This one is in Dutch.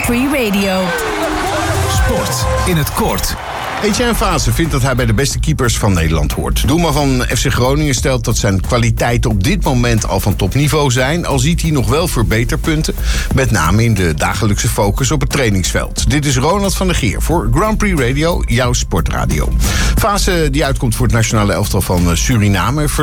Prix Radio. Sport in het kort. Etienne Fase vindt dat hij bij de beste keepers van Nederland hoort. Doelman van FC Groningen stelt dat zijn kwaliteiten op dit moment al van topniveau zijn, al ziet hij nog wel verbeterpunten, met name in de dagelijkse focus op het trainingsveld. Dit is Ronald van der Geer voor Grand Prix Radio, jouw sportradio. Fase die uitkomt voor het nationale elftal van Suriname